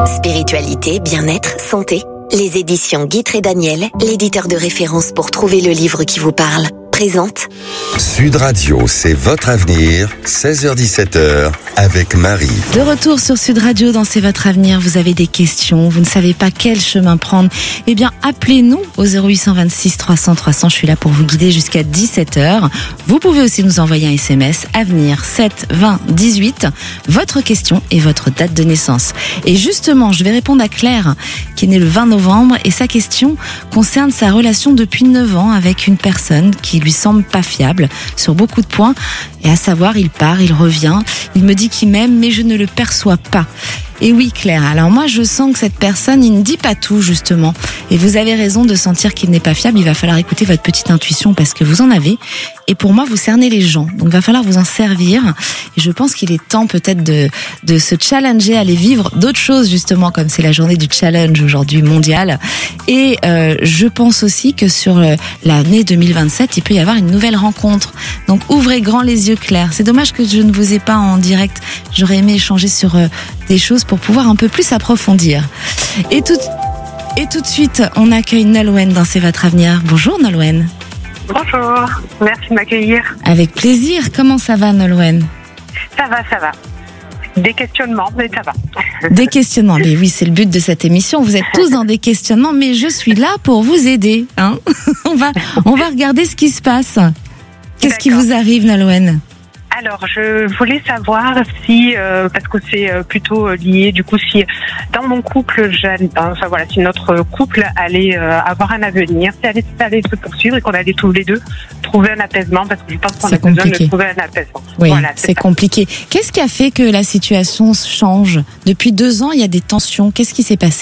Spiritualité, bien-être, santé. Les éditions Guitre et Daniel, l'éditeur de référence pour trouver le livre qui vous parle, présente Sud Radio, c'est votre avenir, 16h-17h, avec Marie. De retour sur Sud Radio dans C'est votre avenir, vous avez des questions, vous ne savez pas quel chemin prendre, eh bien appelez-nous au 0826 300 300, je suis là pour vous guider jusqu'à 17h. Vous pouvez aussi nous envoyer un SMS, avenir 7 20 18, votre question et votre date de naissance. Et justement, je vais répondre à Claire, qui est née le 20 novembre, et sa question concerne sa relation depuis 9 ans avec une personne qui lui semble pas fiable sur beaucoup de points, et à savoir, il part, il revient, il me dit qu'il m'aime, mais je ne le perçois pas. Et oui, Claire, alors moi je sens que cette personne, il ne dit pas tout justement, et vous avez raison de sentir qu'il n'est pas fiable. Il va falloir écouter votre petite intuition parce que vous en avez, et pour moi vous cernez les gens, donc il va falloir vous en servir, et je pense qu'il est temps peut-être de se challenger à aller vivre d'autres choses justement, comme c'est la journée du challenge aujourd'hui mondial, et je pense aussi que sur l'année 2027 il peut y avoir une nouvelle rencontre, donc ouvrez grand les yeux, Claire. C'est dommage que je ne vous ai pas en direct, j'aurais aimé échanger sur des choses pour pouvoir un peu plus approfondir. Et tout de suite, on accueille Nolwenn dans C'est votre avenir. Bonjour Nolwenn. Bonjour, merci de m'accueillir. Avec plaisir. Comment ça va Nolwenn ? Ça va. Des questionnements, mais ça va. Des questionnements, mais oui, c'est le but de cette émission. Vous êtes tous dans des questionnements, mais je suis là pour vous aider. Hein. On va regarder ce qui se passe. Qu'est-ce qui vous arrive Nolwenn ? Alors, je voulais savoir si, parce que c'est plutôt lié, du coup, si dans mon couple, si notre couple allait avoir un avenir, si elle allait se poursuivre et qu'on allait tous les deux trouver un apaisement, parce que je pense qu'on a besoin de trouver un apaisement. Oui, voilà, c'est compliqué. Qu'est-ce qui a fait que la situation change ? Depuis 2 ans, il y a des tensions. Qu'est-ce qui s'est passé ?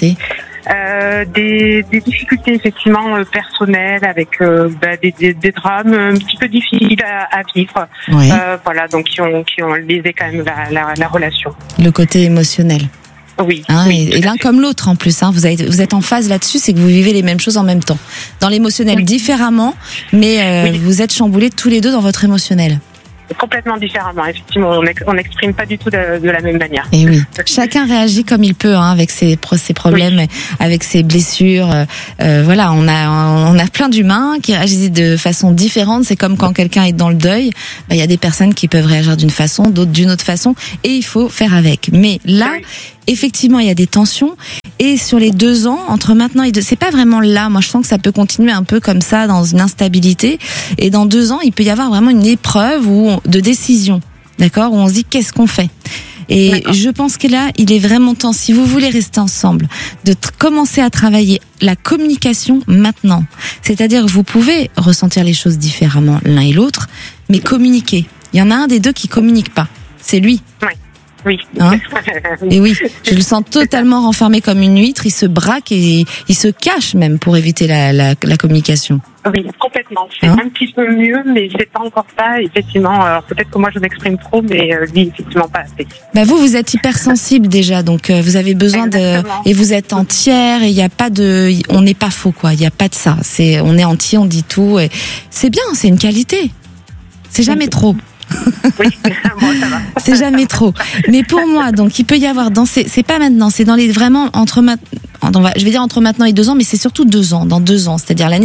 Des difficultés effectivement personnelles avec des drames un petit peu difficiles à vivre. Oui. Voilà, donc qui ont lésé quand même la relation. Le côté émotionnel. Oui. Oui, et l'un comme l'autre en plus. Vous êtes en phase là-dessus, c'est que vous vivez les mêmes choses en même temps. Dans l'émotionnel différemment, mais vous êtes chamboulés tous les deux dans votre émotionnel. Complètement différemment, effectivement, on n'exprime pas du tout de la même manière. Et oui, chacun réagit comme il peut, avec ses problèmes, avec ses blessures. Voilà, on a plein d'humains qui réagissent de façon différente. C'est comme quand quelqu'un est dans le deuil, il y a des personnes qui peuvent réagir d'une façon, d'autres d'une autre façon, et il faut faire avec. Mais là, effectivement, il y a des tensions. Et sur les 2 ans, entre maintenant et c'est pas vraiment là. Moi, je sens que ça peut continuer un peu comme ça, dans une instabilité. Et dans 2 ans, il peut y avoir vraiment une épreuve de décision, d'accord, où on se dit qu'est-ce qu'on fait. Et je pense que là, il est vraiment temps, si vous voulez rester ensemble, de commencer à travailler la communication maintenant. C'est-à-dire que vous pouvez ressentir les choses différemment l'un et l'autre, mais communiquer. Il y en a un des deux qui communique pas. C'est lui. Oui. Hein ? Et oui, je le sens totalement renfermé comme une huître. Il se braque et il se cache même pour éviter la communication. Oui, complètement. C'est un petit peu mieux, mais c'est pas encore ça. Effectivement, alors peut-être que moi je m'exprime trop, mais lui effectivement pas assez. Vous êtes hypersensible déjà, donc vous avez besoin et vous êtes entière. Et il y a pas on n'est pas faux quoi. Il y a pas de ça. On est entier, on dit tout. Et c'est bien, c'est une qualité. C'est jamais trop. Oui, bon, ça va. C'est jamais trop. Mais pour moi, donc, il peut y avoir c'est pas maintenant, c'est dans les vraiment je vais dire entre maintenant et 2 ans, mais c'est surtout 2 ans, dans 2 ans, c'est-à-dire l'année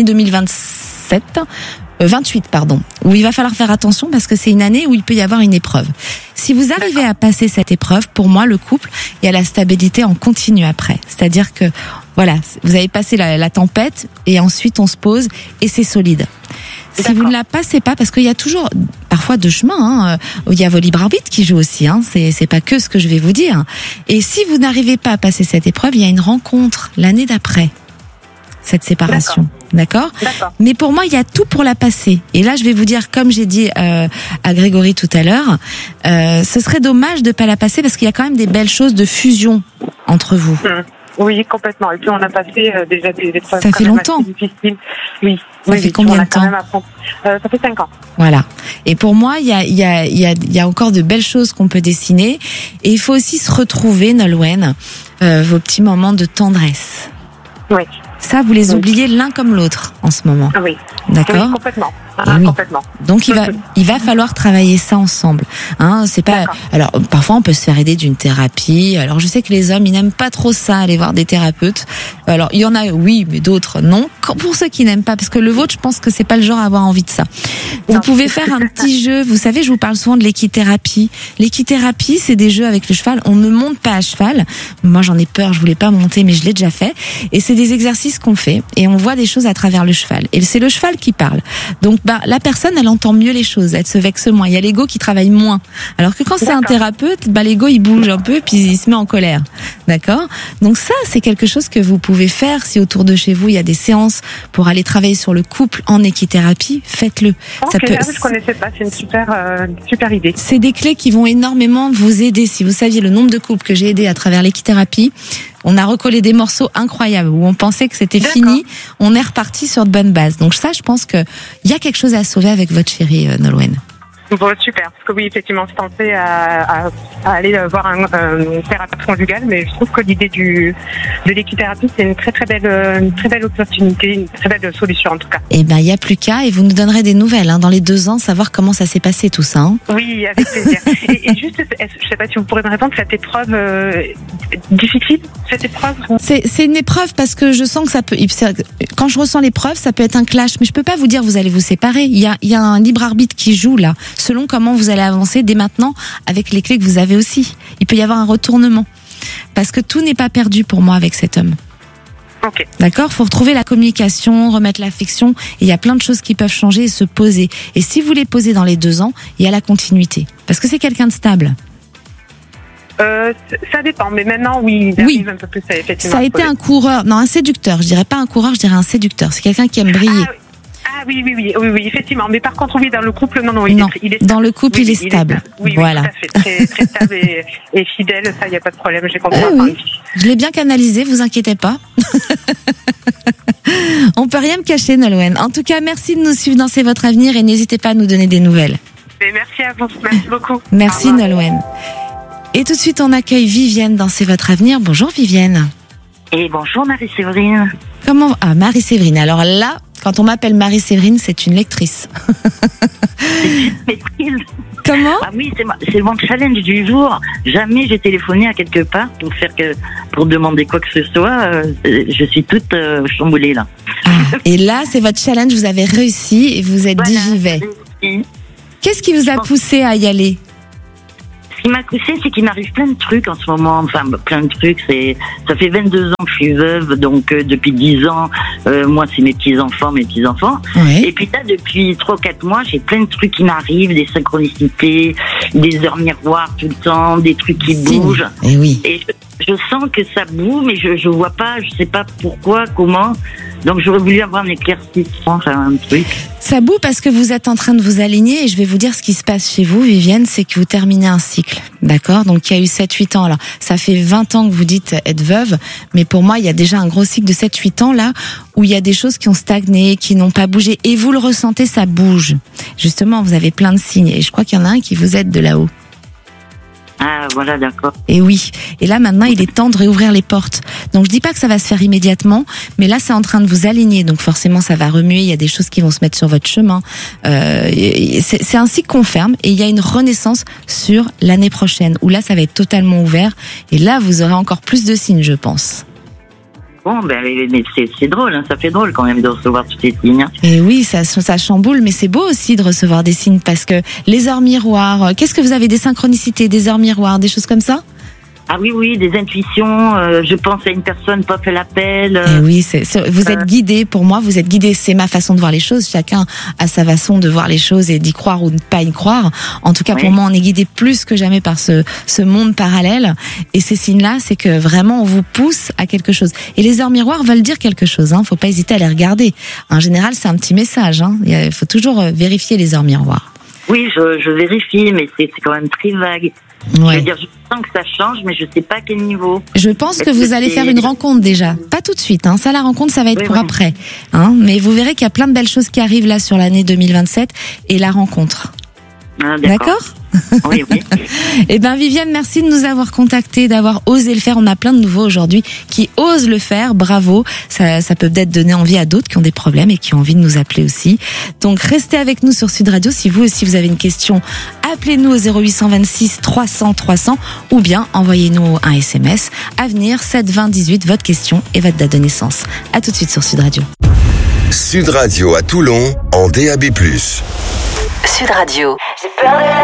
28, où il va falloir faire attention parce que c'est une année où il peut y avoir une épreuve. Si vous arrivez à passer cette épreuve, pour moi, le couple, il y a la stabilité en continu après. C'est-à-dire que, voilà, vous avez passé la tempête et ensuite on se pose et c'est solide. Si vous ne la passez pas, parce qu'il y a toujours parfois 2 chemins, où il y a vos libres arbitres qui jouent aussi, c'est pas que ce que je vais vous dire. Et si vous n'arrivez pas à passer cette épreuve, il y a une rencontre l'année d'après cette séparation. D'accord. Mais pour moi, il y a tout pour la passer. Et là, je vais vous dire, comme j'ai dit à Grégory tout à l'heure, ce serait dommage de pas la passer parce qu'il y a quand même des belles choses de fusion entre vous. Oui, complètement. Et puis on a passé déjà des épreuves. Ça fait longtemps. Difficiles. Oui. Ça fait combien de temps ? Ça fait 5 ans. Voilà. Et pour moi, il y a encore de belles choses qu'on peut dessiner. Et il faut aussi se retrouver, Nolwenn, vos petits moments de tendresse. Oui. Ça, vous les oubliez l'un comme l'autre en ce moment. Ah oui. D'accord. Oui, complètement. Oui. Complètement. Donc il va falloir travailler ça ensemble. C'est pas. D'accord. Alors parfois on peut se faire aider d'une thérapie. Alors je sais que les hommes ils n'aiment pas trop ça, aller voir des thérapeutes. Alors il y en a oui, mais d'autres non. Pour ceux qui n'aiment pas, parce que le vôtre, je pense que c'est pas le genre à avoir envie de ça. Vous pouvez faire un petit jeu. Vous savez, je vous parle souvent de l'équithérapie. L'équithérapie, c'est des jeux avec le cheval. On ne monte pas à cheval. Moi j'en ai peur, je voulais pas monter, mais je l'ai déjà fait. Et c'est des exercices qu'on fait et on voit des choses à travers le cheval. Et c'est le cheval qui parle. Donc la personne, elle entend mieux les choses, elle se vexe moins. Il y a l'ego qui travaille moins. Alors que quand c'est un thérapeute, l'ego il bouge un peu puis il se met en colère. D'accord ? Donc ça, c'est quelque chose que vous pouvez faire si autour de chez vous il y a des séances pour aller travailler sur le couple en équithérapie, faites-le. Ça peut... je connaissais pas, c'est une super idée. C'est des clés qui vont énormément vous aider. Si vous saviez le nombre de couples que j'ai aidés à travers l'équithérapie, on a recollé des morceaux incroyables où on pensait que c'était fini, on est reparti sur de bonnes bases. Donc ça, je pense que il y a quelque chose à sauver avec votre chérie Nolwenn. Bon, super, parce que oui, effectivement, je pensais à aller voir un thérapeute conjugal, mais je trouve que l'idée de l'équithérapie, c'est une très belle opportunité, une très belle solution en tout cas. Eh ben, il y a plus qu'à, et vous nous donnerez des nouvelles dans les 2 ans, savoir comment ça s'est passé tout ça. Oui, avec plaisir. et juste, je sais pas si vous pourrez me répondre, cette épreuve difficile, cette épreuve. C'est une épreuve parce que je sens que ça peut. Quand je ressens l'épreuve, ça peut être un clash, mais je peux pas vous dire vous allez vous séparer. Il y a un libre arbitre qui joue là. Selon comment vous allez avancer dès maintenant avec les clés que vous avez aussi. Il peut y avoir un retournement. Parce que tout n'est pas perdu pour moi avec cet homme. Okay. D'accord ? Faut retrouver la communication, remettre l'affection. Et il y a plein de choses qui peuvent changer et se poser. Et si vous les posez dans les 2 ans, il y a la continuité. Parce que c'est quelqu'un de stable. Ça dépend, mais maintenant, oui, il arrive un peu plus effectivement. Ça a été un coureur, non, un séducteur. Je dirais pas un coureur, je dirais un séducteur. C'est quelqu'un qui aime briller. Oui, effectivement. Mais par contre, oui, dans le couple, non, il est stable. Dans le couple, il est stable. Oui, voilà. Tout à fait. Très stable et fidèle, ça, il n'y a pas de problème, j'ai compris. Oui. Je l'ai bien canalisé, vous inquiétez pas. On peut rien me cacher, Nolwenn. En tout cas, merci de nous suivre dans C'est votre avenir et n'hésitez pas à nous donner des nouvelles. Et merci à vous, merci beaucoup. Merci, Nolwenn. Et tout de suite, on accueille Vivienne dans C'est votre avenir. Bonjour, Vivienne. Et bonjour, Marie-Séverine. Comment ? Ah, Marie-Séverine. Alors là, quand on m'appelle Marie-Séverine, c'est une lectrice. Comment ? Ah oui, c'est mon challenge du jour. Jamais j'ai téléphoné à quelque part pour demander quoi que ce soit. Je suis toute chamboulée là. Et là, c'est votre challenge. Vous avez réussi et vous êtes dit j'y vais. Qu'est-ce qui vous a poussé à y aller ? Ce qui m'a poussé, c'est qu'il m'arrive plein de trucs en ce moment. Enfin, plein de trucs. Ça fait 22 ans que je suis veuve, donc depuis 10 ans, moi, c'est mes petits-enfants. Oui. Et puis là, depuis 3-4 mois, j'ai plein de trucs qui m'arrivent, des synchronicités, des heures miroirs tout le temps, des trucs qui bougent. Et oui. Et je sens que ça bouge, mais je vois pas, je sais pas pourquoi, comment. Donc j'aurais voulu avoir un éclaircissement, enfin un truc. Ça boue parce que vous êtes en train de vous aligner et je vais vous dire ce qui se passe chez vous, Vivienne, c'est que vous terminez un cycle, d'accord ? Donc il y a eu 7-8 ans, alors ça fait 20 ans que vous dites être veuve, mais pour moi il y a déjà un gros cycle de 7-8 ans là, où il y a des choses qui ont stagné, qui n'ont pas bougé, et vous le ressentez, ça bouge. Justement, vous avez plein de signes, et je crois qu'il y en a un qui vous aide de là-haut. Ah, voilà, d'accord. Et oui. Et là, maintenant, il est temps de réouvrir les portes. Donc, je dis pas que ça va se faire immédiatement, mais là, c'est en train de vous aligner. Donc, forcément, ça va remuer. Il y a des choses qui vont se mettre sur votre chemin. C'est un cycle qu'on ferme et il y a une renaissance sur l'année prochaine où là, ça va être totalement ouvert. Et là, vous aurez encore plus de signes, je pense. Bon, mais c'est drôle, hein, ça fait drôle quand même de recevoir tous ces signes. Et oui, ça chamboule, mais c'est beau aussi de recevoir des signes parce que les heures miroirs, qu'est-ce que vous avez, des synchronicités, des heures miroirs, des choses comme ça ? Ah oui, des intuitions, je pense à une personne, pas fait l'appel. Et oui, vous êtes guidé, pour moi, vous êtes guidé, c'est ma façon de voir les choses, chacun a sa façon de voir les choses et d'y croire ou de ne pas y croire. En tout cas, oui. Pour moi, on est guidé plus que jamais par ce monde parallèle, et ces signes-là, c'est que vraiment, on vous pousse à quelque chose. Et les heures miroirs veulent dire quelque chose, hein, faut pas hésiter à les regarder. En général, c'est un petit message, hein, il faut toujours vérifier les heures miroirs. Oui, je vérifie, mais c'est quand même très vague. Ouais. Je veux dire, je sens que ça change, mais je sais pas à quel niveau. Je pense que vous allez faire une rencontre déjà. Pas tout de suite, hein. Ça, la rencontre, ça va être pour après. Hein. Mais vous verrez qu'il y a plein de belles choses qui arrivent là sur l'année 2027 et la rencontre. Ah, d'accord. Oui, oui. Eh ben Viviane, merci de nous avoir contactés, d'avoir osé le faire. On a plein de nouveaux aujourd'hui qui osent le faire. Bravo. Ça peut peut-être donner envie à d'autres qui ont des problèmes et qui ont envie de nous appeler aussi. Donc restez avec nous sur Sud Radio. Si vous aussi vous avez une question, appelez-nous au 0826 300 300 ou bien envoyez-nous un SMS. Avenir 7 20 18, votre question et votre date de naissance. À tout de suite sur Sud Radio. Sud Radio à Toulon en DAB+. Sud Radio. J'ai peur de la